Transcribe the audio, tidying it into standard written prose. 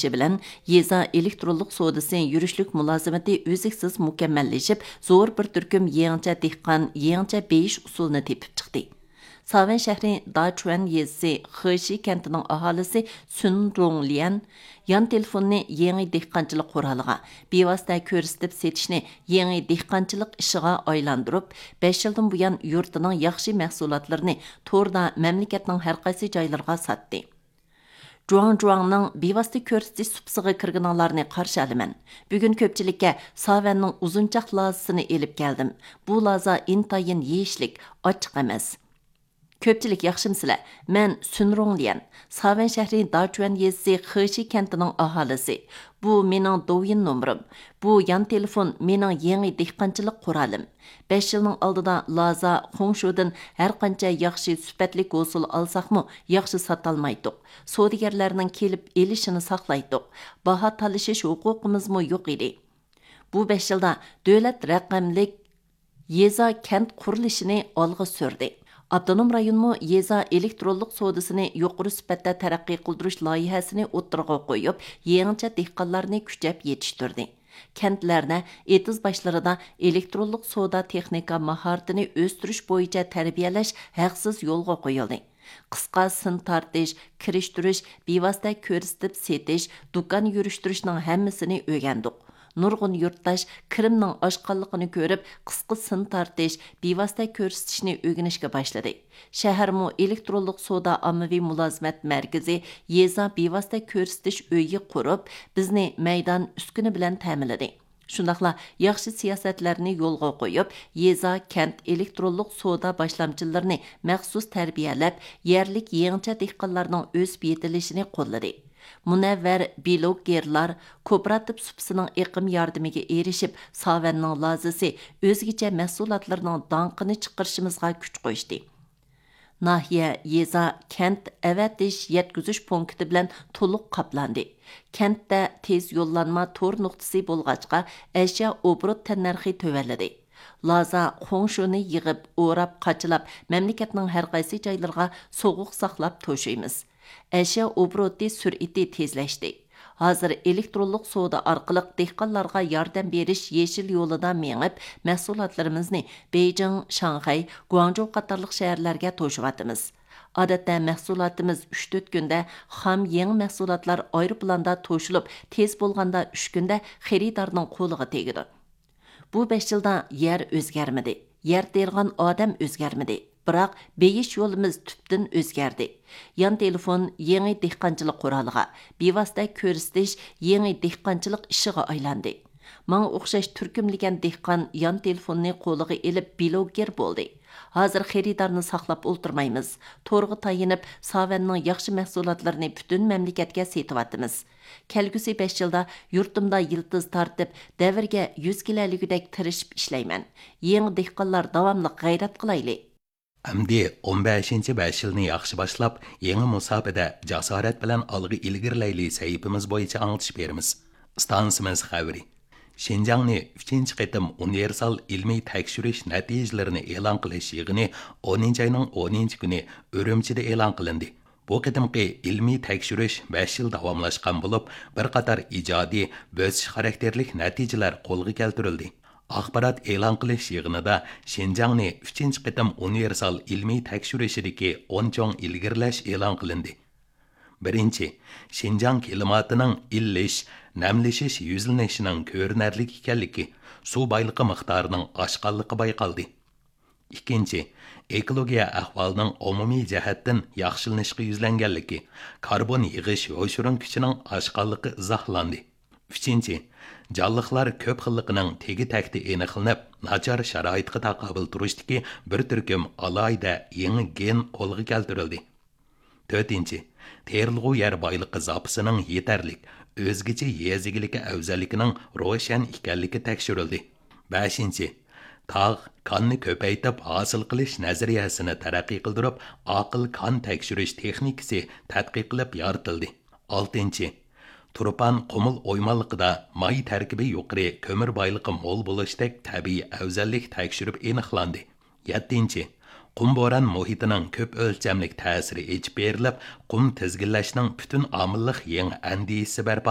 qilishi bilan yeza elektronlik sodasi yurishlik mulozimati o'ziksiz mukammallashib, zo'r bir turkum yangicha dehqon, yangicha beyish usulini tepib chiqdi. Savan shahri Dachuan yezisi Xeshi kentining aholisi Sun Ronglian yan telefonni yangi dehqonchilik quroliga, bevosita ko'rsatib setishni yangi dehqonchilik ishiga aylantirib, 5 yildan buyon yurtining yaxshi mahsulotlarini to'rda mamlakatning har qaysi joylariga sotdi. Juangning bevosita ko'rsatish supsiga kirganlarni qarshi olaman. Bugun ko'pchilikka Savanning uzunchoq lozisini elib keldim. Bu loza intayin yeyishlik, ochiq emas. Köpçilik yaxşımsızlar. Mən Sunronglian, Savan şəhri Dachuan yezisi Xeshi kentining aholisi. Bu mening do'yin nomerim. Bu yan telefon mening yangi dehqonchilik qurolim. 5 yilning oldida Laza Xongshudan har qancha yaxshi sifatli hosil alsaqmı, yaxshi sotolmaydik. Savdogarlarning kelib elishini saqlaydik. Baho talashish huquqimizmi yo'q edi. Bu 5 yilda davlat raqamlik yeza kent qurilishini olg'a surdi. Abdunum rayonmu yeza elektronlik sodasini yuqori sifatda taraqqiy qildirish loyihasini o'ttirg'a qo'yib, yangicha dehqonlarni kuchab yetishtirdi. Kentlarda etiz boshlarida elektronlik soda texnika mahoratini o'stirish bo'yicha tarbiyalash haqsiz yo'lga qo'yildi. Qisqa sin tortish, kirishtirish, bevosita ko'rsatib setish, do'kon yurishtirishning hammasini o'rgandik. Nurg'un yurtdosh kirimning oshqonligini ko'rib, qisqa sin tortish, bevosita ko'rsatishni o'rganishga boshladi. Shaharmu elektronlik soda ommaviy mulozimat markazi yeza bevosita ko'rsatish uyi qurib, bizni maydon uskuni bilan ta'minladi. Shundaqla yaxshi siyosatlarni yo'lga qo'yib, yeza kent elektronlik soda boshlamchilarini maxsus tarbiyalab, yerlik yangicha dehqonlarning o'sib yetilishini qo'lladi. Munavvar blogerlar kooperativ supsining iqim yordamiga erishib, Savanning lozisi o'zgacha mahsulotlarning donqini chiqarishimizga kuch qo'shdi. Nahiya yeza kent avatish yetkazish punkti bilan to'liq qoplandi. Kentda tez yo'llanma to'r nuqtasi bo'lg'achqa, ashyo obrot tannarxi tövalladi. Laza Xongshuni yig'ib, o'rab, qachilab, mamlakatning har qaysi joylariga so'g'uq saqlab to'shaymiz. Ashyo obroti sur'ati tezlashdi. Hozir elektronlik soda orqali dehqonlarga yordam berish yeshil yo'lida mengib, mahsulotlarimizni Beijing, Shanxay, Guangzhou qatorliq shaharlarga to'shyapmiz. Odatda mahsulotimiz 3-4 kunda, xam yangi mahsulotlar aeroplanda to'shilib, tez bo'lganda 3 kunda xaridorning qo'liga tegadi. Bu 5 yilda yer o'zgarmadi. Yer tergan odam o'zgarmadi. Biroq beyish yo'limiz tubdan o'zgardi. Yan telefon yangi dehqonchilik quroliga, bevosita ko'rsatish yangi dehqonchilik ishiga aylandi. Manga o'xshash turkumligan dehqon yan telefonni qo'liga elib bloger bo'ldi. Hozir xaridorni saqlab o'ltirmaymiz. To'rg'i tayinib, Savanning yaxshi mahsulotlarini butun mamlakatga setyapmiz. Kelgusi 5 yilda yurtimda yiltiz tortib, davrga 100 kiloligidek tirishib ishlayman. Yangi dehqonlar davomli g'ayrat qilayli. Әмді 15-5 yilni yaxshi boshlab, yangi musobada jasorat bilan olg'a ilgirlayli sayfimiz bo'yicha anglitish beramiz. Stansimiz xabari. Şinjanni 3-chi qitim universal ilmiy tekshirish natijalarini e'lon qilish yig'ini 10-oyning 10-kuni Urumchida e'lon qilindi. Bu qitimqi ilmiy tekshirish 5 yil davomlashgan bo'lib, bir qator ijodiy, bo'sish xarakterlik natijalar qo'lga keltirildi. Axborot e'lon qilish yig'inida Şinjanni 3-chi qitim universal ilmiy tekshirishidagi 10 cho'ng ilgirlash e'lon qilindi. Birinchi, Şinjan klimatining illish, namlashish yuzlanishining ko'rinarli ekanligi, suv boyligi miqdorining oshqanligi bayqaldi. Ikkinchi, ekologiya ahvolining umumiy jihatdan yaxshilanishga yuzlanganligi, karbon yig'ish yo'shirin kuchining oshqanligi izohlandi. Uchinchi, jonliqlar ko'p xilligining tegi-takti aniqlanib, nachar sharoitga taqobil turishdagi bir turkum alohida yangi gen qo'lga keltirildi. To'rtinchi, terilg'u yer boyligi zapasining yetarlik, o'zgacha yezigiligi afzalligining ro'shan ekanligi tekshirildi. Beshinchi, tog' qonni ko'paytib hosil qilish nazariyasini taraqqiy qildirib, aql qon tekshirish texnikasi tadqiq qilib yoritildi. Oltinchi, Turpan qumul o'ymonligida may tarkibi yuqori ko'mir boyligi mo'l bo'lishdek tabiiy afzallik tekshirib aniqlandi. 7. Qum bo'ron muhitining ko'p o'lchamlik ta'siri echib berilib, qum tizginlashning butun omillik yangi andisi barpo